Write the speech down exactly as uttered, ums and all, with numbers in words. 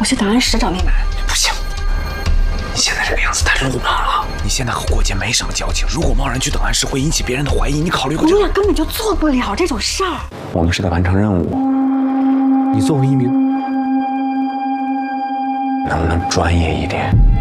去档案室找密码。 不行，你现在这个样子太鲁莽了。你现在和过节没什么交情，如果贸然去档案室会引起别人的怀疑，你考虑过这个？ 我俩根本就做不了这种事儿。 我们是在完成任务，你作为一名，能不能专业一点？